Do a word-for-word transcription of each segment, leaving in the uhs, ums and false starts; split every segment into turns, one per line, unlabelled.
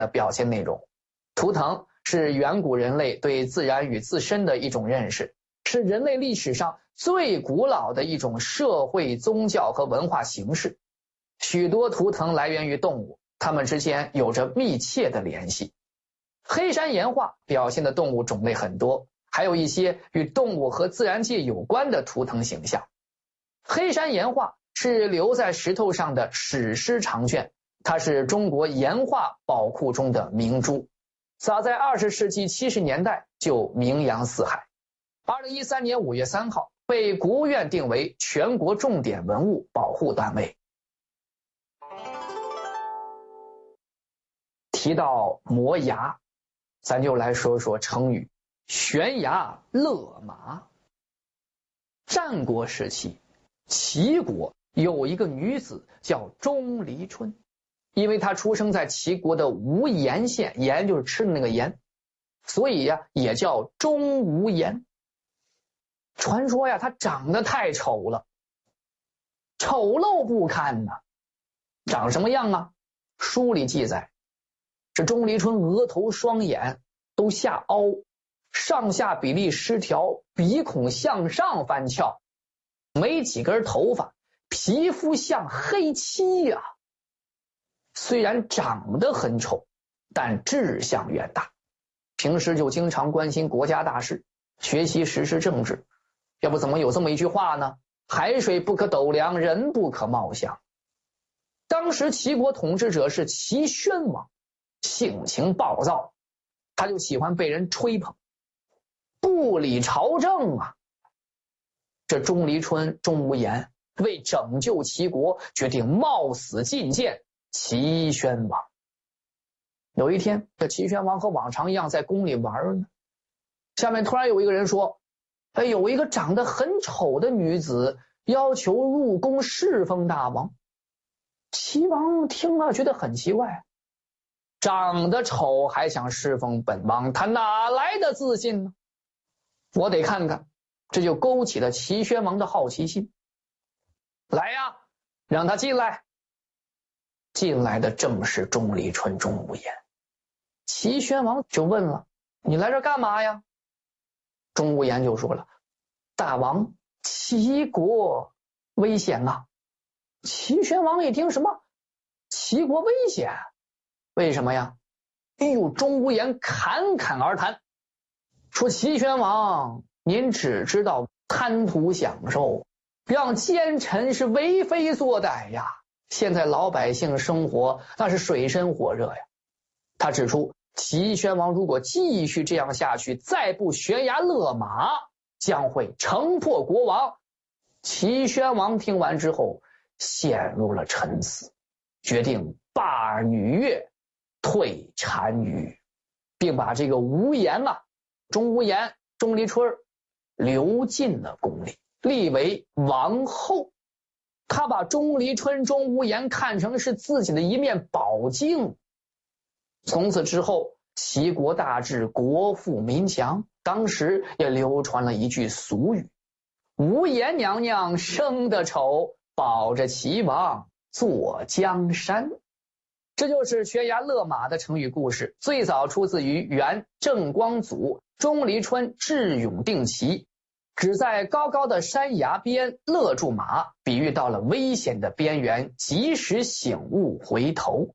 的表现内容。图腾是远古人类对自然与自身的一种认识，是人类历史上最古老的一种社会、宗教和文化形式。许多图腾来源于动物，它们之间有着密切的联系。黑山岩画表现的动物种类很多，还有一些与动物和自然界有关的图腾形象。黑山岩画是留在石头上的史诗长卷，它是中国岩画宝库中的明珠，早在二十世纪七十年代就名扬四海。二零一三年五月三号被国务院定为全国重点文物保护单位。提到磨牙，咱就来说说成语悬崖勒马。战国时期，齐国有一个女子叫钟离春，因为她出生在齐国的无盐县，盐就是吃的那个盐，所以呀也叫钟无盐。传说呀她长得太丑了，丑陋不堪呐。长什么样啊？书里记载，这钟离春额头双眼都下凹，上下比例失调，鼻孔向上翻翘，没几根头发，皮肤像黑漆呀、啊。虽然长得很丑，但志向远大，平时就经常关心国家大事，学习时事政治。要不怎么有这么一句话呢？海水不可斗量，人不可貌相。当时齐国统治者是齐宣王，性情暴躁，他就喜欢被人吹捧，不理朝政啊。这钟离春、钟无艳为拯救齐国，决定冒死觐见齐宣王。有一天，这齐宣王和往常一样在宫里玩呢，下面突然有一个人说，哎，有一个长得很丑的女子要求入宫侍奉大王。齐王听了觉得很奇怪，长得丑还想侍奉本王，他哪来的自信呢？我得看看。这就勾起了齐宣王的好奇心。来呀，让他进来。进来的正是钟离春、钟无艳。齐宣王就问了，你来这干嘛呀？钟无艳就说了，大王，齐国危险啊。齐宣王一听，什么齐国危险？为什么呀？哎呦，钟无艳侃侃而谈，说齐宣王，您只知道贪图享受，让奸臣是为非作歹呀。现在老百姓生活那是水深火热呀。他指出，齐宣王如果继续这样下去，再不悬崖勒马，将会城破国亡。齐宣王听完之后陷入了沉思，决定罢女乐，退单于，并把这个无颜啊，钟无艳、钟离春留进了宫里，立为王后。他把钟离春、钟无艳看成是自己的一面宝镜。从此之后，齐国大治，国富民强。当时也流传了一句俗语，无颜娘娘生得丑，保着齐王坐江山。这就是悬崖勒马的成语故事，最早出自于元郑光祖钟离春智勇定齐，只在高高的山崖边勒住马，比喻到了危险的边缘，及时醒悟回头。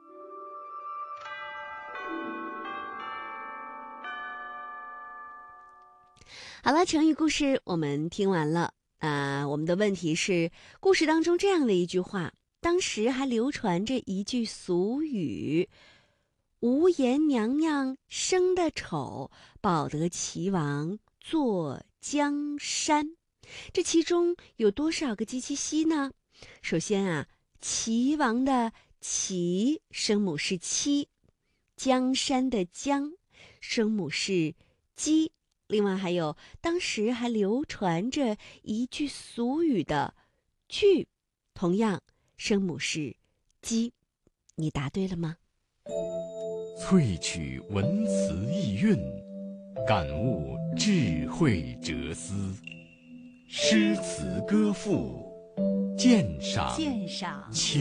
好了，成语故事我们听完了啊、呃。我们的问题是，故事当中这样的一句话，当时还流传着一句俗语，无颜娘娘生得丑，保得齐王坐江山。这其中有多少个鸡七夕呢？首先啊，齐王的齐声母是七，江山的江声母是鸡。另外还有，当时还流传着一句俗语的句，同样声母是鸡。你答对了吗？
萃取文词意蕴，感悟智慧哲思，诗词歌赋，鉴赏
鉴赏